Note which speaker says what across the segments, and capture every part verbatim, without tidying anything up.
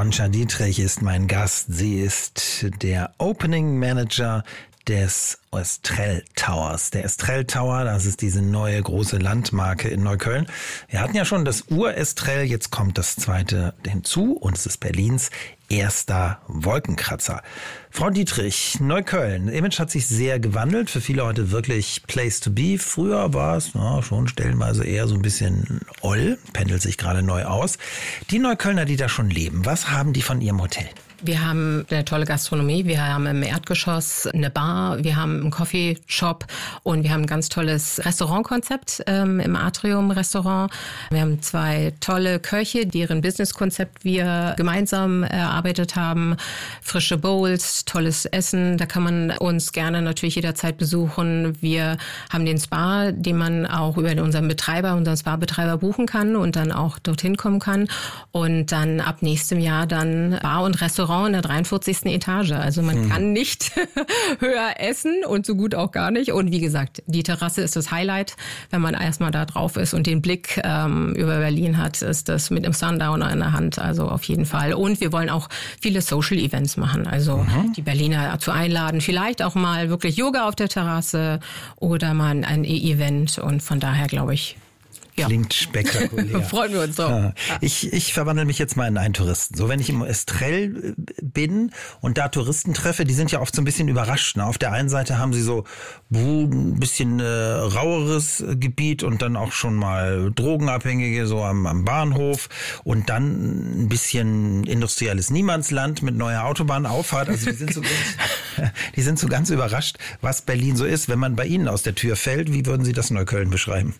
Speaker 1: Gonca Dietrich ist mein Gast. Sie ist der Opening Manager des Estrell Towers. Der Estrell Tower, das ist diese neue große Landmarke in Neukölln. Wir hatten ja schon das Ur-Estrell, jetzt kommt das zweite hinzu und es ist Berlins erster Wolkenkratzer. Frau Dietrich, Neukölln, Image hat sich sehr gewandelt, für viele heute wirklich Place to be. Früher war es na, schon stellenweise eher so ein bisschen oll, pendelt sich gerade neu aus. Die Neuköllner, die da schon leben, was haben die von ihrem Hotel?
Speaker 2: Wir haben eine tolle Gastronomie, wir haben im Erdgeschoss eine Bar, wir haben einen Coffeeshop und wir haben ein ganz tolles Restaurantkonzept ähm, im Atrium-Restaurant. Wir haben zwei tolle Köche, deren Businesskonzept wir gemeinsam erarbeitet haben. Frische Bowls, tolles Essen, da kann man uns gerne natürlich jederzeit besuchen. Wir haben den Spa, den man auch über unseren Betreiber, unseren Spa-Betreiber buchen kann und dann auch dorthin kommen kann. Und dann ab nächstem Jahr dann Bar und Restaurant in der dreiundvierzigsten Etage. Also man mhm. kann nicht höher essen und so gut auch gar nicht. Und wie gesagt, die Terrasse ist das Highlight. Wenn man erstmal da drauf ist und den Blick ähm, über Berlin hat, ist das mit dem Sundowner in der Hand. Also auf jeden Fall. Und wir wollen auch viele Social Events machen. Also mhm. die Berliner dazu einladen. Vielleicht auch mal wirklich Yoga auf der Terrasse oder mal ein E-Event. Und von daher glaube ich, ja.
Speaker 1: Klingt spektakulär.
Speaker 2: Freuen wir uns drauf.
Speaker 1: Ja. Ich, ich verwandle mich jetzt mal in einen Touristen. So, wenn ich im Estrell bin und da Touristen treffe, die sind ja oft so ein bisschen überrascht. Ne? Auf der einen Seite haben sie so ein bisschen äh, raueres Gebiet und dann auch schon mal Drogenabhängige so am, am Bahnhof und dann ein bisschen industrielles Niemandsland mit neuer Autobahnauffahrt. Also die sind so ganz, die sind so ganz überrascht, was Berlin so ist. Wenn man bei Ihnen aus der Tür fällt, wie würden Sie das Neukölln beschreiben?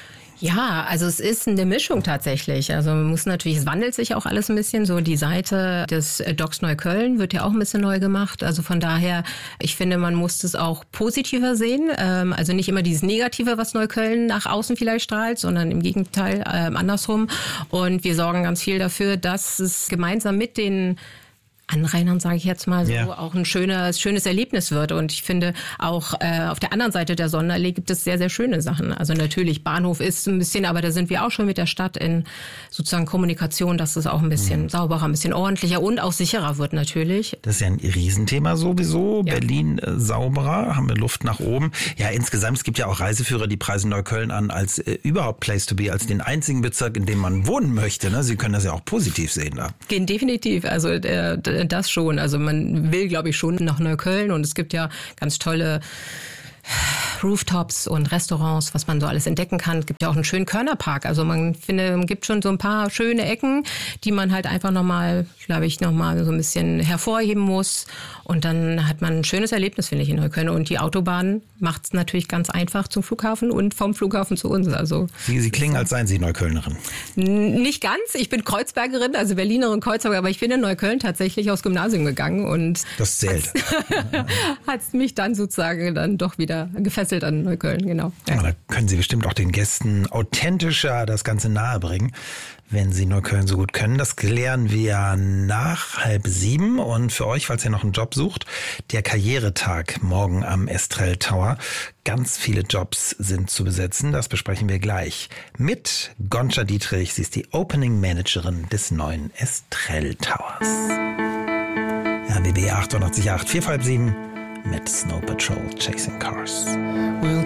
Speaker 2: Ja, also es ist eine Mischung tatsächlich. Also man muss natürlich, es wandelt sich auch alles ein bisschen. So die Seite des Docks Neukölln wird ja auch ein bisschen neu gemacht. Also von daher, ich finde, man muss es auch positiver sehen. Also nicht immer dieses Negative, was Neukölln nach außen vielleicht strahlt, sondern im Gegenteil äh, andersrum. Und wir sorgen ganz viel dafür, dass es gemeinsam mit den Anrainern, sage ich jetzt mal so, ja. auch ein schönes, schönes Erlebnis wird. Und ich finde auch äh, auf der anderen Seite der Sonderallee gibt es sehr, sehr schöne Sachen. Also natürlich, Bahnhof ist ein bisschen, aber da sind wir auch schon mit der Stadt in sozusagen Kommunikation, dass es auch ein bisschen mhm. sauberer, ein bisschen ordentlicher und auch sicherer wird natürlich.
Speaker 1: Das ist ja ein Riesenthema sowieso. Ja. Berlin äh, sauberer, haben wir Luft nach oben. Ja, insgesamt, es gibt ja auch Reiseführer, die preisen Neukölln an als äh, überhaupt Place to be, als den einzigen Bezirk, in dem man wohnen möchte. Ne? Sie können das ja auch positiv sehen da.
Speaker 2: Gehen definitiv. Also der, der Das schon. Also man will, glaube ich, schon nach Neukölln und es gibt ja ganz tolle Rooftops und Restaurants, was man so alles entdecken kann. Es gibt ja auch einen schönen Körnerpark. Also man finde, es gibt schon so ein paar schöne Ecken, die man halt einfach nochmal, glaube ich, nochmal so ein bisschen hervorheben muss. Und dann hat man ein schönes Erlebnis, finde ich, in Neukölln. Und die Autobahn macht es natürlich ganz einfach zum Flughafen und vom Flughafen zu uns. Also
Speaker 1: Sie, Sie klingen, als seien Sie Neuköllnerin.
Speaker 2: N- nicht ganz. Ich bin Kreuzbergerin, also Berlinerin, Kreuzberger, aber ich bin in Neukölln tatsächlich aufs Gymnasium gegangen. Und
Speaker 1: das zählt.
Speaker 2: Hat es mich dann sozusagen dann doch wieder gefesselt an Neukölln, genau.
Speaker 1: Ja. Da können Sie bestimmt auch den Gästen authentischer das Ganze nahebringen, wenn Sie Neukölln so gut können. Das klären wir nach halb sieben. Und für euch, falls ihr noch einen Job sucht, der Karrieretag morgen am Estrell Tower. Ganz viele Jobs sind zu besetzen. Das besprechen wir gleich mit Gonca Dietrich. Sie ist die Opening Managerin des neuen Estrell Towers. R B B achtundachtzig Komma acht, vier vor halb sieben mit Snow Patrol Chasing Cars.
Speaker 3: We'll